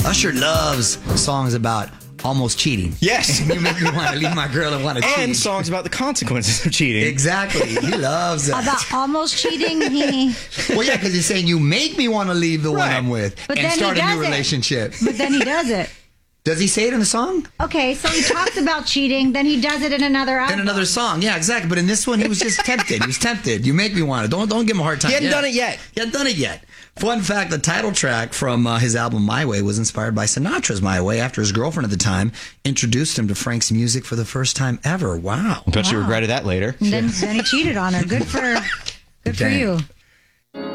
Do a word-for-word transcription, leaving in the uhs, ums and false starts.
Usher loves songs about almost cheating. Yes. You make me want to leave my girl and want to cheat. And songs about the consequences of cheating. Exactly. He loves that. About almost cheating. He, Well, yeah, because he's saying you make me want to leave the one Right. I'm with But and then he start a does new it. relationship. but then he does it. Does he say it in the song? Okay, so he talks about cheating, then he does it in another album. In another song, yeah, exactly. But in this one, he was just tempted. He was tempted. You make me want it. Don't don't give him a hard time. He hadn't Yeah. done it yet. He hadn't done it yet. Fun fact: the title track from uh, his album My Way was inspired by Sinatra's My Way after his girlfriend at the time introduced him to Frank's music for the first time ever. Wow. I bet you Wow. regretted that later. And then, then he cheated on her. Good for, good for Dang. you.